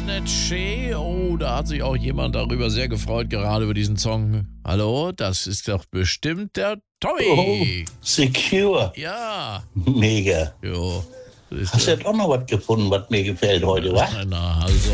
nicht schön. Oh, da hat sich auch jemand darüber sehr gefreut, gerade über diesen Song. Hallo, das ist doch bestimmt der Tommy. Secure. Ja. Mega. Jo. Hast du jetzt auch noch was gefunden, was mir gefällt heute, wa? Na, also.